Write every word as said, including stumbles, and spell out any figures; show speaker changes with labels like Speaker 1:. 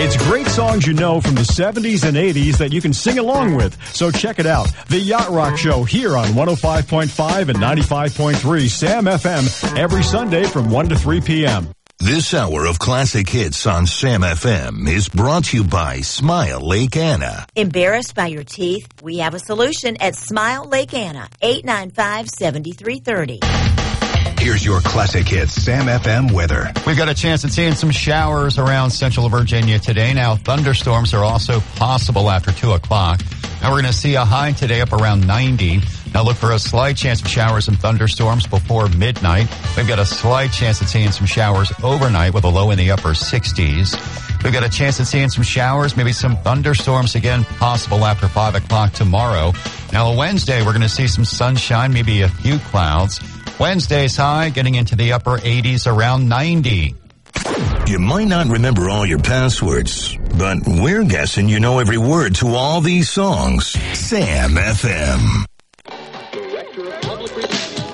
Speaker 1: It's great songs you know from the seventies and eighties that you can sing along with. So check it out. The Yacht Rock Show here on one oh five point five and ninety-five point three Sam F M every Sunday from one to three p.m.
Speaker 2: This hour of classic hits on Sam F M is brought to you by Smile Lake Anna.
Speaker 3: Embarrassed by your teeth? We have a solution at Smile Lake Anna, eight nine five, seven three three oh.
Speaker 4: Here's your classic hits Sam F M weather.
Speaker 5: We've got a chance at seeing some showers around central Virginia today. Now, thunderstorms are also possible after two o'clock. Now, we're going to see a high today up around ninety. Now, look for a slight chance of showers and thunderstorms before midnight. We've got a slight chance at seeing some showers overnight with a low in the upper sixties. We've got a chance at seeing some showers, maybe some thunderstorms again possible after five o'clock tomorrow. Now, Wednesday, we're going to see some sunshine, maybe a few clouds. Wednesday's high getting into the upper eighties, around ninety.
Speaker 2: You might not remember all your passwords, but we're guessing you know every word to all these songs. Sam F M.